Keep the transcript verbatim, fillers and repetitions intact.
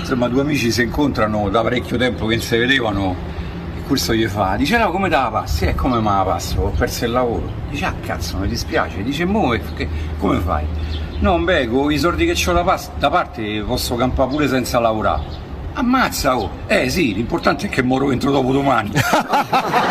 insomma due amici si incontrano da parecchio tempo che non si vedevano, e questo gli fa, dice no, come te la passi? E come me la passo? Ho perso il lavoro. Dice ah cazzo, mi dispiace. Dice mo che, come fai? No, beh, con i soldi che ho da, da parte posso campare pure senza lavorare. Ammazza, oh! Eh sì, l'importante è che moro entro dopo domani.